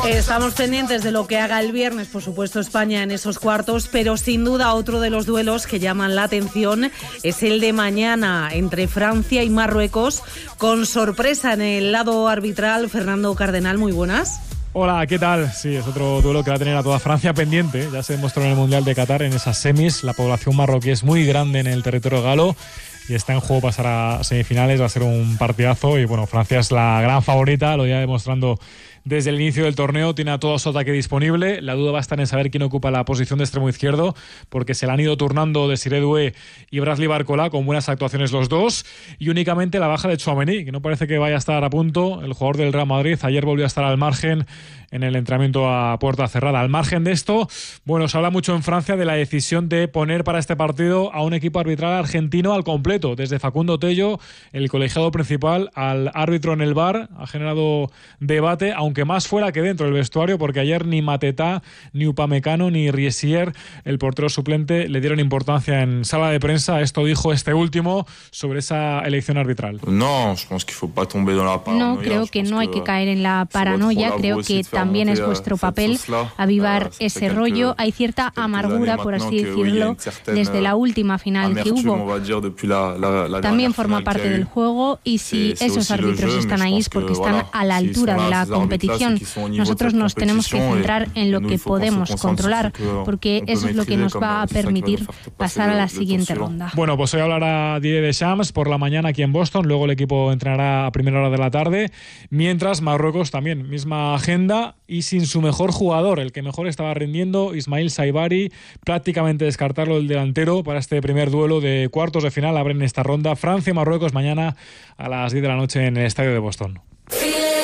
Estamos pendientes de lo que haga el viernes, por supuesto, España en esos cuartos, pero sin duda otro de los duelos que llaman la atención es el de mañana entre Francia y Marruecos, con sorpresa en el lado arbitral. Fernando Cardenal, muy buenas. Hola, ¿qué tal? Sí, es otro duelo que va a tener a toda Francia pendiente. Ya se demostró en el Mundial de Qatar, en esas semis. La población marroquí es muy grande en el territorio galo y está en juego pasar a semifinales. Va a ser un partidazo y bueno, Francia es la gran favorita, lo ya demostrando desde el inicio del torneo. Tiene a todo su ataque disponible. La duda va a estar en saber quién ocupa la posición de extremo izquierdo, porque se le han ido turnando Desiré Doué y Bradley Barcola, con buenas actuaciones los dos, y únicamente la baja de Tchouaméni, que no parece que vaya a estar a punto. El jugador del Real Madrid ayer volvió a estar al margen en el entrenamiento a puerta cerrada. Al margen de esto, bueno, se habla mucho en Francia de la decisión de poner para este partido a un equipo arbitral argentino al completo, desde Facundo Tello, el colegiado principal, al árbitro en el VAR. Ha generado debate, aunque más fuera que dentro del vestuario, porque ayer ni Matetá, ni Upamecano, ni Riesier, el portero suplente, le dieron importancia en sala de prensa. Esto dijo este último sobre esa elección arbitral. No, creo que no hay que caer en la paranoia. Creo que también es vuestro papel avivar ese rollo. Hay cierta amargura, por así decirlo, desde la última final que hubo. También forma parte del juego, y si esos árbitros están ahí es porque están a la altura de la competición. Nosotros nos tenemos que centrar en lo que podemos controlar, porque eso es lo que nos va a permitir pasar a la siguiente ronda. Bueno, pues hoy hablará Didier Deschamps por la mañana aquí en Boston, luego el equipo entrenará a primera hora de la tarde, mientras Marruecos también, misma agenda y sin su mejor jugador, el que mejor estaba rindiendo, Ismaïl Saibari, prácticamente descartarlo el delantero para este primer duelo de cuartos de final. Abren esta ronda Francia y Marruecos mañana a las 10 de la noche en el estadio de Boston.